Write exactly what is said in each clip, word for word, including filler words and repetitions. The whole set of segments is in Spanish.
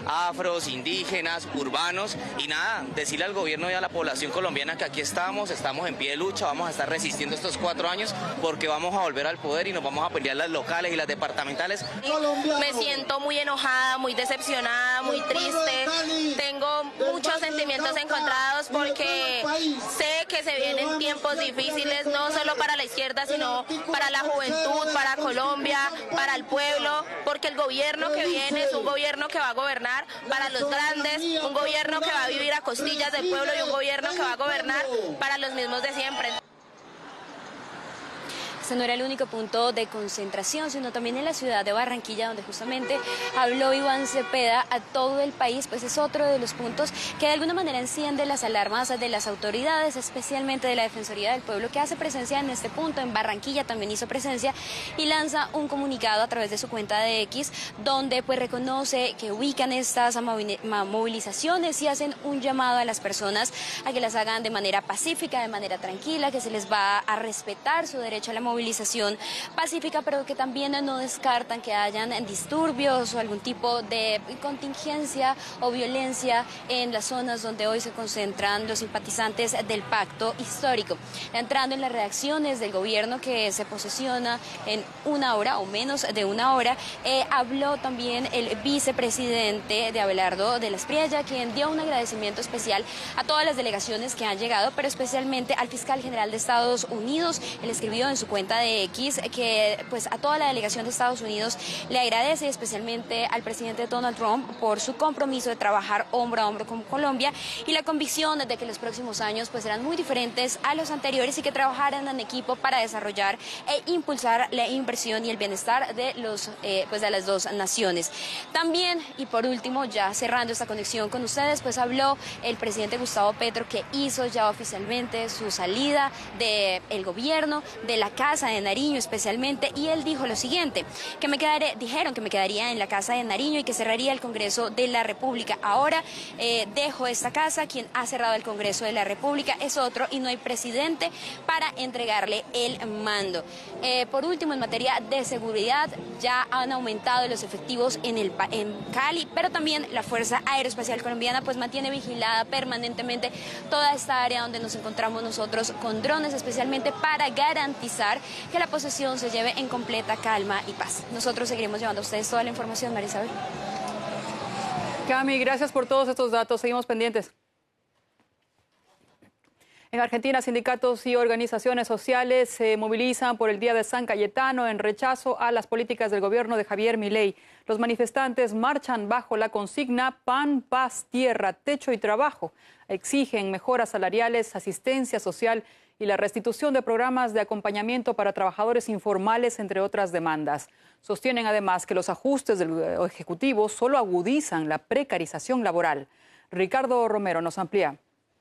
afros, indígenas, urbanos, y nada, decirle al gobierno y a la población colombiana que aquí estamos, estamos en pie de lucha, vamos a estar resistiendo estos cuatro años porque vamos a volver al poder y nos vamos a pelear las locales y las departamentales. Me siento muy enojada, muy decepcionada, muy triste, tengo muchos sentimientos encontrados porque sé que se vienen tiempos difíciles, no solo para la izquierda, sino para la juventud, para Colombia, para el pueblo, porque el gobierno que viene es un gobierno que va a gobernar para los grandes, un gobierno que va a vivir a costillas del pueblo y un gobierno que va a gobernar para los mismos de siempre. Este no era el único punto de concentración, sino también en la ciudad de Barranquilla, donde justamente habló Iván Cepeda a todo el país, pues es otro de los puntos que de alguna manera enciende las alarmas de las autoridades, especialmente de la Defensoría del Pueblo, que hace presencia en este punto. En Barranquilla también hizo presencia y lanza un comunicado a través de su cuenta de X, donde pues reconoce que ubican estas movilizaciones y hacen un llamado a las personas a que las hagan de manera pacífica, de manera tranquila, que se les va a respetar su derecho a la movilización movilización pacífica, pero que también no descartan que hayan disturbios o algún tipo de contingencia o violencia en las zonas donde hoy se concentran los simpatizantes del pacto histórico. Entrando en las reacciones del gobierno, que se posesiona en una hora o menos de una hora, eh, habló también el vicepresidente de Abelardo de la Espriella, quien dio un agradecimiento especial a todas las delegaciones que han llegado, pero especialmente al fiscal general de Estados Unidos. Él escribió en su cuenta de X que pues a toda la delegación de Estados Unidos le agradece, especialmente al presidente Donald Trump, por su compromiso de trabajar hombro a hombro con Colombia y la convicción de que los próximos años pues serán muy diferentes a los anteriores y que trabajarán en equipo para desarrollar e impulsar la inversión y el bienestar de los eh, pues de las dos naciones. También, y por último, ya cerrando esta conexión con ustedes, pues habló el presidente Gustavo Petro, que hizo ya oficialmente su salida del gobierno, de la casa de Nariño especialmente, y él dijo lo siguiente, que me quedaré, dijeron que me quedaría en la casa de Nariño y que cerraría el Congreso de la República. Ahora eh, dejo esta casa, quien ha cerrado el Congreso de la República es otro y no hay presidente para entregarle el mando. Eh, por último, en materia de seguridad, ya han aumentado los efectivos en, el, en Cali, pero también la Fuerza Aeroespacial Colombiana pues mantiene vigilada permanentemente toda esta área donde nos encontramos nosotros con drones, especialmente para garantizar que la posesión se lleve en completa calma y paz. Nosotros seguiremos llevando a ustedes toda la información, María Isabel. Cami, gracias por todos estos datos. Seguimos pendientes. En Argentina, sindicatos y organizaciones sociales se movilizan por el Día de San Cayetano en rechazo a las políticas del gobierno de Javier Milei. Los manifestantes marchan bajo la consigna Pan, Paz, Tierra, Techo y Trabajo. Exigen mejoras salariales, asistencia social y la restitución de programas de acompañamiento para trabajadores informales, entre otras demandas. Sostienen además que los ajustes del Ejecutivo solo agudizan la precarización laboral. Ricardo Romero nos amplía.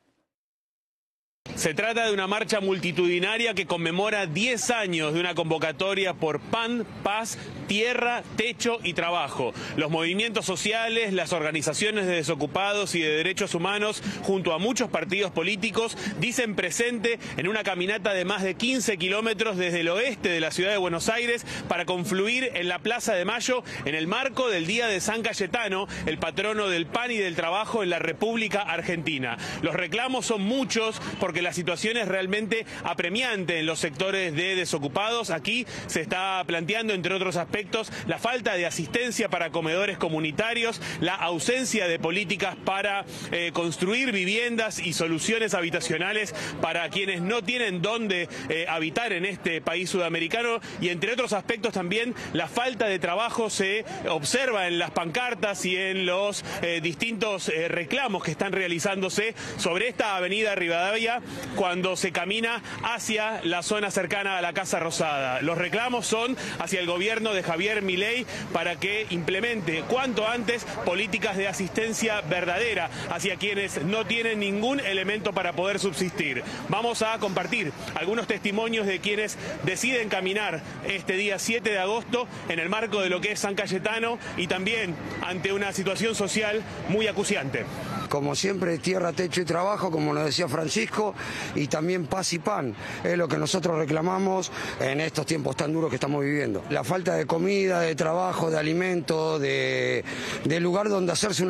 Se trata de una marcha multitudinaria que conmemora diez años de una convocatoria por pan, paz, tierra, techo y trabajo. Los movimientos sociales, las organizaciones de desocupados y de derechos humanos, junto a muchos partidos políticos, dicen presente en una caminata de más de quince kilómetros desde el oeste de la ciudad de Buenos Aires para confluir en la Plaza de Mayo en el marco del Día de San Cayetano, el patrono del pan y del trabajo en la República Argentina. Los reclamos son muchos porque la situación es realmente apremiante en los sectores de desocupados. Aquí se está planteando, entre otros aspectos, la falta de asistencia para comedores comunitarios, la ausencia de políticas para eh, construir viviendas y soluciones habitacionales para quienes no tienen dónde eh, habitar en este país sudamericano, y entre otros aspectos también la falta de trabajo se observa en las pancartas y en los eh, distintos eh, reclamos que están realizándose sobre esta avenida Rivadavia cuando se camina hacia la zona cercana a la Casa Rosada. Los reclamos son hacia el gobierno de Javier Milei para que implemente cuanto antes políticas de asistencia verdadera hacia quienes no tienen ningún elemento para poder subsistir. Vamos a compartir algunos testimonios de quienes deciden caminar este día siete de agosto en el marco de lo que es San Cayetano y también ante una situación social muy acuciante. Como siempre, tierra, techo y trabajo, como nos decía Francisco, y también paz y pan, es lo que nosotros reclamamos en estos tiempos tan duros que estamos viviendo. La falta de comida, de trabajo, de alimento, de, de lugar donde hacerse una